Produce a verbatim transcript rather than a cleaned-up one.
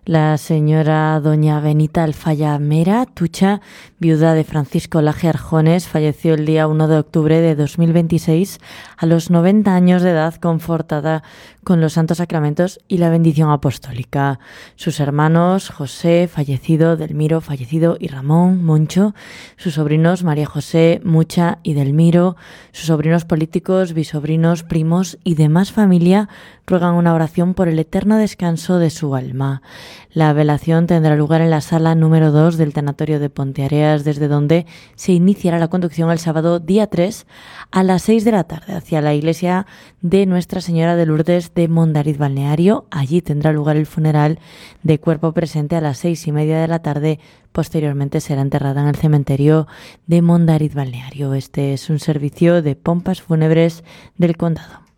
La señora doña Benita Alfaya Mera Tucha, viuda de Francisco Laje Arjones, falleció el día uno de octubre de dos mil veintiséis a los noventa años de edad, confortada con los santos sacramentos y la bendición apostólica. Sus hermanos José, fallecido, Delmiro, fallecido, y Ramón, Moncho, sus sobrinos María José, Mucha y Delmiro, sus sobrinos políticos, bisobrinos, primos y demás familia ruegan una oración por el eterno descanso de su alma. La velación tendrá lugar en la sala número dos del tanatorio de Ponteareas, desde donde se iniciará la conducción el sábado día tres a las seis de la tarde hacia la iglesia de Nuestra Señora de Lourdes de Mondariz Balneario. Allí tendrá lugar el funeral de cuerpo presente a las seis y media de la tarde. Posteriormente será enterrada en el cementerio de Mondariz Balneario. Este es un servicio de pompas fúnebres del condado.